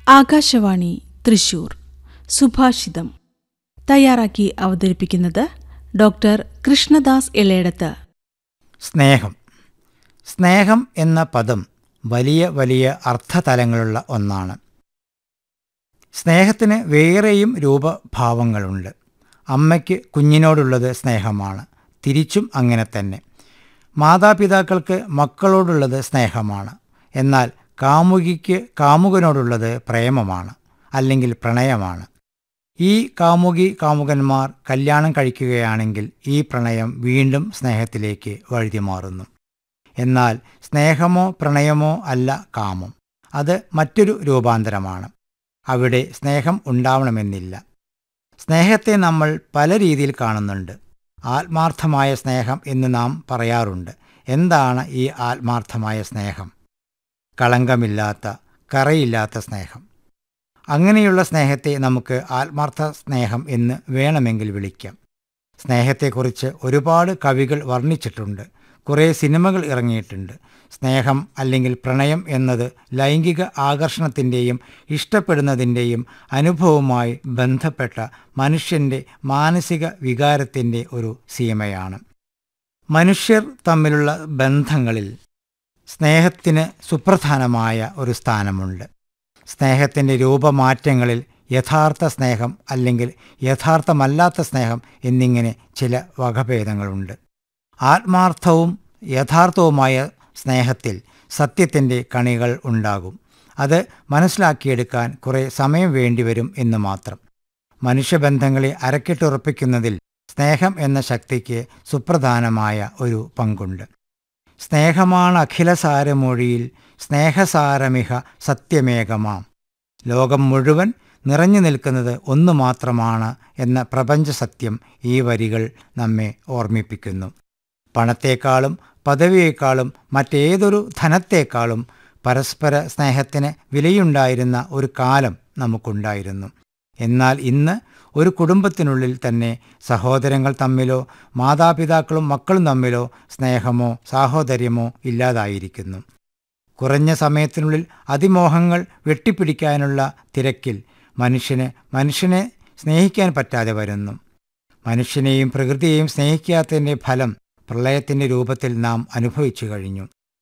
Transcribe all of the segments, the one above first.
ആകാശവാണി തൃശൂർ സുഭാഷിതം തയ്യാറാക്കി അവതരിപ്പിക്കുന്നത് ഡോക്ടർ കൃഷ്ണദാസ് ഇളയടത്ത്. സ്നേഹം. സ്നേഹം എന്ന പദം വലിയ വലിയ അർത്ഥതലങ്ങളുള്ള ഒന്നാണ്. സ്നേഹത്തിന് വേറെയും രൂപഭാവങ്ങളുണ്ട്. അമ്മയ്ക്ക് കുഞ്ഞിനോടുള്ളത് സ്നേഹമാണ്. തിരിച്ചും അങ്ങനെ തന്നെ. മാതാപിതാക്കൾക്ക് മക്കളോടുള്ളത് സ്നേഹമാണ്. എന്നാൽ കാമുകിക്ക് കാമുകനോടുള്ളത് പ്രേമമാണ്, അല്ലെങ്കിൽ പ്രണയമാണ്. ഈ കാമുകന്മാർ കല്യാണം കഴിക്കുകയാണെങ്കിൽ ഈ പ്രണയം വീണ്ടും സ്നേഹത്തിലേക്ക് വഴുതിമാറുന്നു. എന്നാൽ സ്നേഹമോ പ്രണയമോ അല്ല കാമം. അത് മറ്റൊരു രൂപാന്തരമാണ്. അവിടെ സ്നേഹം ഉണ്ടാവണമെന്നില്ല. സ്നേഹത്തെ നമ്മൾ പല രീതിയിൽ കാണുന്നുണ്ട്. ആത്മാർത്ഥമായ സ്നേഹം എന്ന് നാം പറയാറുണ്ട്. എന്താണ് ഈ ആത്മാർത്ഥമായ സ്നേഹം? കളങ്കമില്ലാത്ത, കറയില്ലാത്ത സ്നേഹം. അങ്ങനെയുള്ള സ്നേഹത്തെ നമുക്ക് ആത്മാർത്ഥ സ്നേഹം എന്ന് വേണമെങ്കിൽ വിളിക്കാം. സ്നേഹത്തെക്കുറിച്ച് ഒരുപാട് കവികൾ വർണ്ണിച്ചിട്ടുണ്ട്. കുറേ സിനിമകൾ ഇറങ്ങിയിട്ടുണ്ട്. സ്നേഹം അല്ലെങ്കിൽ പ്രണയം എന്നത് ലൈംഗിക ആകർഷണത്തിൻ്റെയും ഇഷ്ടപ്പെടുന്നതിൻ്റെയും അനുഭവവുമായി ബന്ധപ്പെട്ട മനുഷ്യൻ്റെ മാനസിക വികാരത്തിൻ്റെ ഒരു സീമയാണ്. മനുഷ്യർ തമ്മിലുള്ള ബന്ധങ്ങളിൽ സ്നേഹത്തിന് സുപ്രധാനമായ ഒരു സ്ഥാനമുണ്ട്. സ്നേഹത്തിൻ്റെ രൂപമാറ്റങ്ങളിൽ യഥാർത്ഥ സ്നേഹം അല്ലെങ്കിൽ യഥാർത്ഥമല്ലാത്ത സ്നേഹം എന്നിങ്ങനെ ചില വകഭേദങ്ങളുണ്ട്. ആത്മാർത്ഥവും യഥാർത്ഥവുമായ സ്നേഹത്തിൽ സത്യത്തിൻ്റെ കണികൾ ഉണ്ടാകും. അത് മനസ്സിലാക്കിയെടുക്കാൻ കുറേ സമയം വേണ്ടിവരും എന്ന് മാത്രം. മനുഷ്യബന്ധങ്ങളെ അരക്കിട്ടുറപ്പിക്കുന്നതിൽ സ്നേഹം എന്ന ശക്തിക്ക് സുപ്രധാനമായ ഒരു പങ്കുണ്ട്. സ്നേഹമാണ് അഖിലസാരമൊഴിയിൽ സ്നേഹസാരമിഹ സത്യമേകമാം. ലോകം മുഴുവൻ നിറഞ്ഞു നിൽക്കുന്നത് ഒന്നു മാത്രമാണ് എന്ന പ്രപഞ്ച സത്യം ഈ വരികൾ നമ്മെ ഓർമ്മിപ്പിക്കുന്നു. പണത്തേക്കാളും പദവിയേക്കാളും മറ്റേതൊരു ധനത്തേക്കാളും പരസ്പര സ്നേഹത്തിന് വിലയുണ്ടായിരുന്ന ഒരു കാലം നമുക്കുണ്ടായിരുന്നു. എന്നാൽ ഇന്ന് ഒരു കുടുംബത്തിനുള്ളിൽ തന്നെ സഹോദരങ്ങൾ തമ്മിലോ മാതാപിതാക്കളും മക്കളും തമ്മിലോ സ്നേഹമോ സാഹോദര്യമോ ഇല്ലാതായിരിക്കുന്നു. കുറഞ്ഞ സമയത്തിനുള്ളിൽ അതിമോഹങ്ങൾ വെട്ടിപ്പിടിക്കാനുള്ള തിരക്കിൽ മനുഷ്യനെ സ്നേഹിക്കാൻ പറ്റാതെ വരുന്നു. മനുഷ്യനെയും പ്രകൃതിയെയും സ്നേഹിക്കാത്തതിൻ്റെ ഫലം പ്രളയത്തിൻ്റെ രൂപത്തിൽ നാം അനുഭവിച്ചു കഴിഞ്ഞു.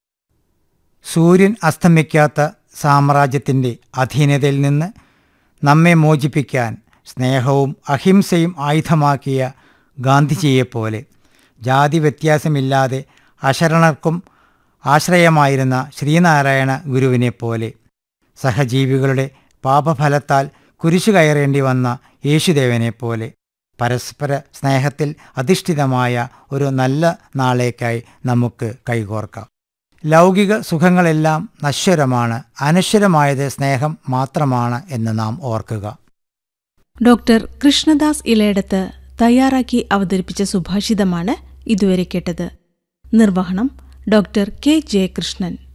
സൂര്യൻ അസ്തമിക്കാത്ത സാമ്രാജ്യത്തിൻ്റെ അധീനതയിൽ നിന്ന് നമ്മെ മോചിപ്പിക്കാൻ സ്നേഹവും അഹിംസയും ആയുധമാക്കിയ ഗാന്ധിജിയെപ്പോലെ, ജാതി വ്യത്യാസമില്ലാതെ അശരണർക്കും ആശ്രയമായിരുന്ന ശ്രീനാരായണ ഗുരുവിനെപ്പോലെ, സഹജീവികളുടെ പാപഫലത്താൽ കുരിശു കയറേണ്ടി വന്ന യേശുദേവനെപ്പോലെ പരസ്പര സ്നേഹത്തിൽ അധിഷ്ഠിതമായ ഒരു നല്ല നാളേക്കായി നമുക്ക് കൈകോർക്കാം. ലൗകിക സുഖങ്ങളെല്ലാം നശ്വരമാണ്. അനശ്വരമായത് സ്നേഹം മാത്രമാണ് എന്ന് നാം ഓർക്കുക. ഡോക്ടർ കൃഷ്ണദാസ് ഇളയടത്ത് തയ്യാറാക്കി അവതരിപ്പിച്ച സുഭാഷിതമാണ് ഇതുവരെ കേട്ടത്. നിർവഹണം ഡോക്ടർ കെ ജയകൃഷ്ണൻ.